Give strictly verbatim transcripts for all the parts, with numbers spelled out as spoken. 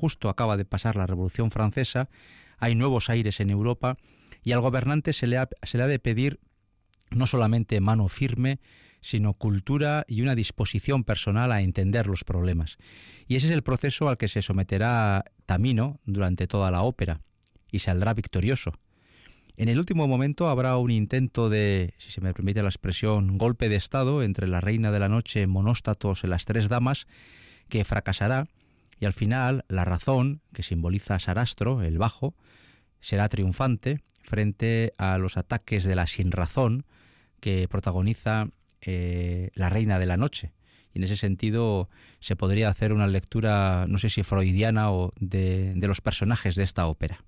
justo acaba de pasar la Revolución Francesa, hay nuevos aires en Europa y al gobernante se le ha, se le ha de pedir no solamente mano firme, sino cultura y una disposición personal a entender los problemas. Y ese es el proceso al que se someterá Tamino durante toda la ópera, y saldrá victorioso. En el último momento habrá un intento de, si se me permite la expresión, golpe de estado entre la reina de la noche, Monóstatos y las tres damas, que fracasará, y al final la razón, que simboliza Sarastro, el bajo, será triunfante frente a los ataques de la sinrazón que protagoniza eh, la reina de la noche. Y en ese sentido se podría hacer una lectura, no sé si freudiana o de, de los personajes de esta ópera.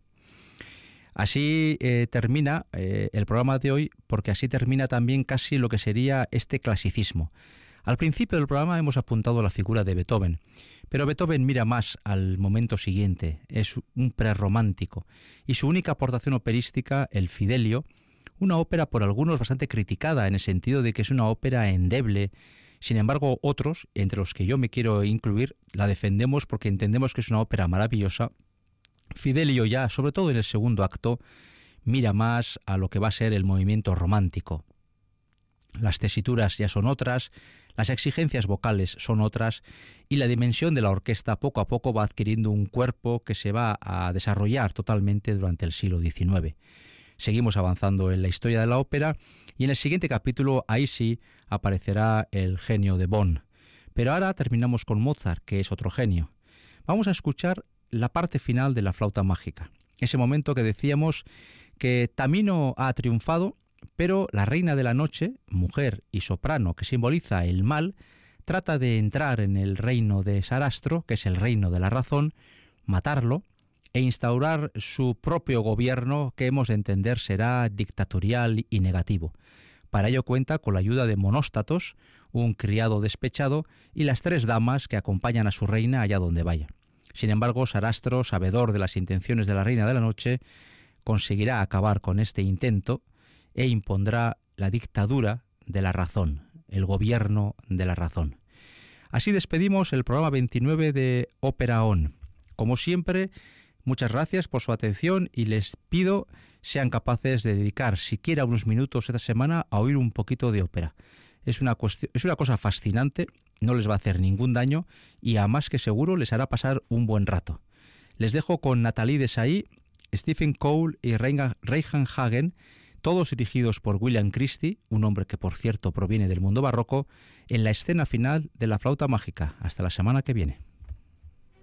Así eh, termina eh, el programa de hoy, porque así termina también casi lo que sería este clasicismo. Al principio del programa hemos apuntado la figura de Beethoven, pero Beethoven mira más al momento siguiente, es un prerromántico, y su única aportación operística, el Fidelio, una ópera por algunos bastante criticada en el sentido de que es una ópera endeble. Sin embargo, otros, entre los que yo me quiero incluir, la defendemos porque entendemos que es una ópera maravillosa. Fidelio ya, sobre todo en el segundo acto, mira más a lo que va a ser el movimiento romántico. Las tesituras ya son otras, las exigencias vocales son otras, y la dimensión de la orquesta poco a poco va adquiriendo un cuerpo que se va a desarrollar totalmente durante el siglo diecinueve. Seguimos avanzando en la historia de la ópera y en el siguiente capítulo ahí sí aparecerá el genio de Bonn. Pero ahora terminamos con Mozart, que es otro genio. Vamos a escuchar la parte final de la flauta mágica. Ese momento que decíamos que Tamino ha triunfado, pero la reina de la noche, mujer y soprano que simboliza el mal, trata de entrar en el reino de Sarastro, que es el reino de la razón, matarlo e instaurar su propio gobierno que hemos de entender será dictatorial y negativo. Para ello cuenta con la ayuda de Monóstatos, un criado despechado, y las tres damas que acompañan a su reina allá donde vaya. Sin embargo, Sarastro, sabedor de las intenciones de la reina de la noche, conseguirá acabar con este intento e impondrá la dictadura de la razón, el gobierno de la razón. Así despedimos el programa veintinueve de Ópera On. Como siempre, muchas gracias por su atención y les pido sean capaces de dedicar siquiera unos minutos esta semana a oír un poquito de ópera. Es una cuestión, es una cosa fascinante, no les va a hacer ningún daño y a más que seguro les hará pasar un buen rato. Les dejo con Nathalie Desailly, Stephen Cole y Reinhard Hagen, todos dirigidos por William Christie, un hombre que por cierto proviene del mundo barroco, en la escena final de la flauta mágica. Hasta la semana que viene.